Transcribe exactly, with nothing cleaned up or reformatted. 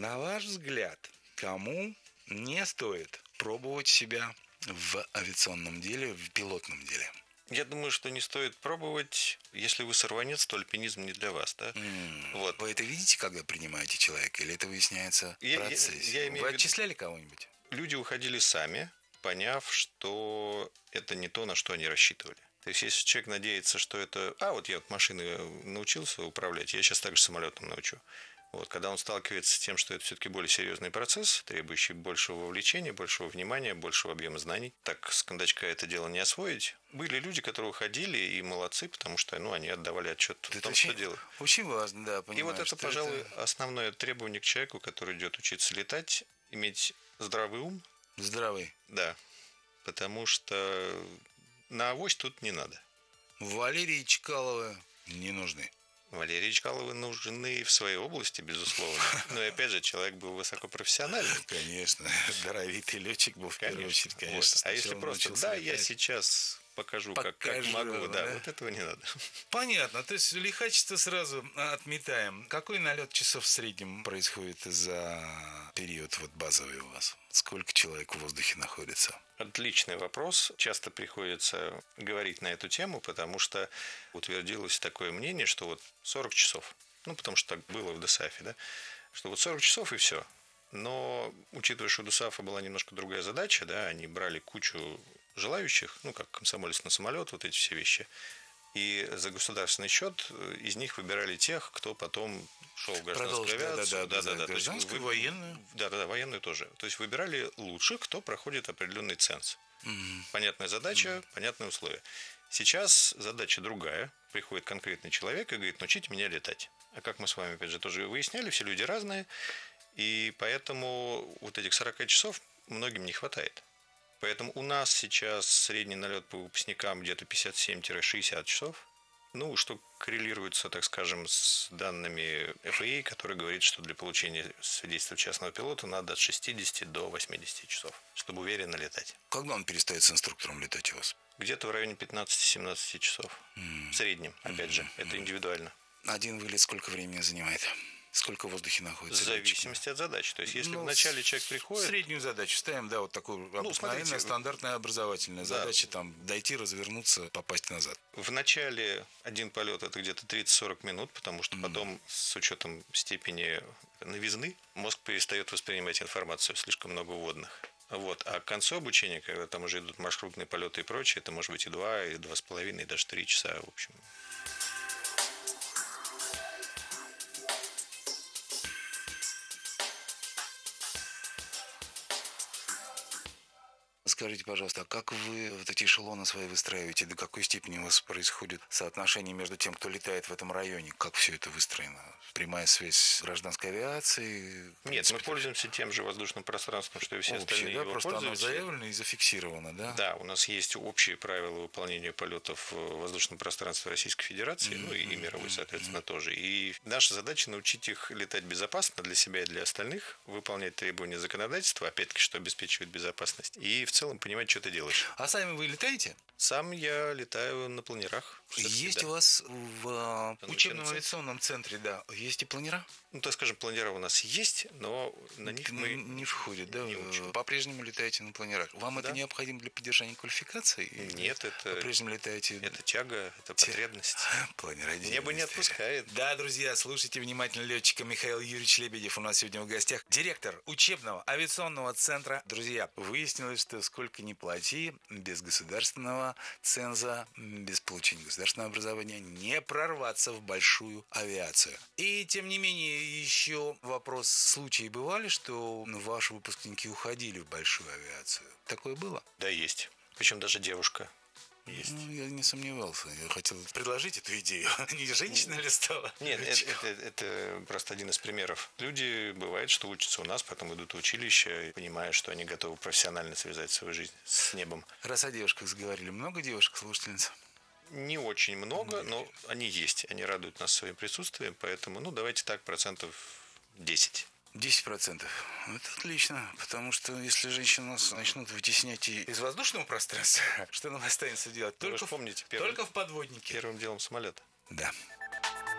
На ваш взгляд, кому не стоит пробовать себя в авиационном деле, в пилотном деле? Я думаю, что не стоит пробовать, если вы сорванец, то альпинизм не для вас, да? Mm. Вот. Вы это видите, когда принимаете человека, или это выясняется в процессе? Я, я имею вы в виду... отчисляли кого-нибудь? Люди уходили сами, поняв, что это не то, на что они рассчитывали. То есть, если человек надеется, что это... А, вот я вот машины научился управлять, я сейчас также самолетом научу. Вот, когда он сталкивается с тем, что это все-таки более серьезный процесс, требующий большего вовлечения, большего внимания, большего объема знаний, так с кондачка это дело не освоить. Были люди, которые уходили, и молодцы, потому что ну, они отдавали отчет это в том, очень, что делают. Очень важно, да, понимаю. И вот это, пожалуй, это... основное требование к человеку, который идет учиться летать, иметь здравый ум. Здравый. Да, потому что на авось тут не надо. Валерий и Чкалова не нужны. Валерий Чкаловы нужны в своей области, безусловно. Но и опять же, человек был высокопрофессиональный. Конечно, даровитый летчик был в первую очередь, конечно. Вот. А если просто, да, летать. Я сейчас покажу, Покажу как, как могу, да, да, вот этого не надо. Понятно, то есть лихачество сразу отметаем. Какой налет часов в среднем происходит за период вот базовый у вас? Сколько человек в воздухе находится? Отличный вопрос. Часто приходится говорить на эту тему, потому что утвердилось такое мнение, что вот сорок часов, ну, потому что так было в ДОСААФе, да, что вот сорок часов и все. Но, учитывая, что у ДОСААФа была немножко другая задача, да, они брали кучу желающих, ну, как комсомолец на самолет, вот эти все вещи, и за государственный счет из них выбирали тех, кто потом шел в гражданскую авиацию. Да, да, да, да, да, гражданскую, вы... военную. Да, да, да, военную тоже. То есть выбирали лучших, кто проходит определенный ценз. Mm-hmm. Понятная задача, mm-hmm. понятные условия. Сейчас задача другая. Приходит конкретный человек и говорит, научите меня летать. А как мы с вами, опять же, тоже выясняли, все люди разные. И поэтому вот этих сорок часов многим не хватает. Поэтому у нас сейчас средний налет по выпускникам где-то пятьдесят семь - шестьдесят часов. Ну, что коррелируется, так скажем, с данными эф эй эй, который говорит, что для получения свидетельства частного пилота надо от шестидесяти до восьмидесяти часов, чтобы уверенно летать. Когда он перестает с инструктором летать у вас? Где-то в районе пятнадцати-семнадцати часов. Mm. В среднем, опять mm-hmm. же, это индивидуально. Один вылет сколько времени занимает? Сколько в воздухе находится? В зависимости от задачи. То есть, если ну, вначале человек приходит... Среднюю задачу ставим, да, вот такую ну, обыкновенную, смотрите, стандартная образовательная да. задача, там, дойти, развернуться, попасть назад. В начале один полет это где-то тридцать-сорок минут, потому что mm. потом, с учетом степени новизны, мозг перестает воспринимать информацию, слишком много вводных. Вот. А к концу обучения, когда там уже идут маршрутные полеты и прочее, это может быть и два, и два с половиной, и даже три часа, в общем. Скажите, пожалуйста, а как вы вот эти эшелоны свои выстраиваете? До какой степени у вас происходит соотношение между тем, кто летает в этом районе? Как все это выстроено? Прямая связь с гражданской авиацией? Нет, мы пользуемся тем же воздушным пространством, что и все общее, остальные да? его Просто пользователи. Оно заявлено и зафиксировано, да? Да, у нас есть общие правила выполнения полетов в воздушном пространстве Российской Федерации, mm-hmm. ну и, и мировой, соответственно, mm-hmm. тоже. И наша задача научить их летать безопасно для себя и для остальных, выполнять требования законодательства, опять-таки, что обеспечивает безопасность, и в целом понимать, что ты делаешь. А сами вы летаете? Сам я летаю на планерах. Есть да. у вас в учебном, учебном авиационном центре, да, есть и планера? Ну, так скажем, планера у нас есть, но на них мы не входит, да? Не учим. По-прежнему летаете на планерах. Вам да. это необходимо для поддержания квалификации? Нет, это по-прежнему летаете. Это тяга, это потребность. Планера. Небо не отпускает. Да, друзья, слушайте внимательно летчика Михаил Юрьевич Лебедев у нас сегодня в гостях. Директор учебного авиационного центра. Друзья, выяснилось, что сколько ни плати, без государственного ценза, без получения государственного образования не прорваться в большую авиацию. И тем не менее, еще вопрос: случаи бывали, что ваши выпускники уходили в большую авиацию? Такое было? Да, есть. Причем даже девушка. Есть. Ну, я не сомневался. Я хотел предложить эту идею. Не женщина ли стала? Нет, это, это, это просто один из примеров. Люди, бывает, что учатся у нас, потом идут в училище, понимая, что они готовы профессионально связать свою жизнь с небом. Раз о девушках заговорили, много девушек-слушательниц? Не очень много, но они есть. Они радуют нас своим присутствием, поэтому, ну, давайте так, процентов десять. десять процентов. Это отлично, потому что если женщины нас начнут вытеснять и из воздушного пространства, что нам останется делать? Только, помните, в, первым, только в подводнике. Первым делом самолет. Да.